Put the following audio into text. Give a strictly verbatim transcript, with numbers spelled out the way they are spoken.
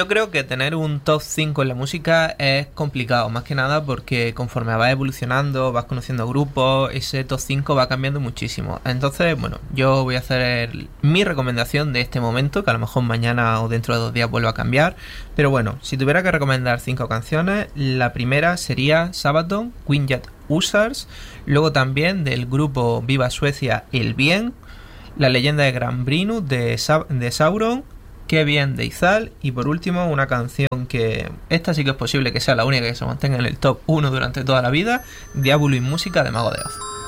yo creo que tener un top cinco en la música es complicado, más que nada porque conforme vas evolucionando, vas conociendo grupos, ese top cinco va cambiando muchísimo. Entonces, bueno, yo voy a hacer mi recomendación de este momento, que a lo mejor mañana o dentro de dos días vuelva a cambiar. Pero bueno, si tuviera que recomendar cinco canciones, la primera sería Sabaton, Quinjet Hussars, luego también del grupo Viva Suecia El Bien, La leyenda de Gran Brinus de, Sa- de Sauron, Qué bien de Izal, y por último una canción que esta sí que es posible que sea la única que se mantenga en el top uno durante toda la vida, Diablo y Música de Mago de Oz.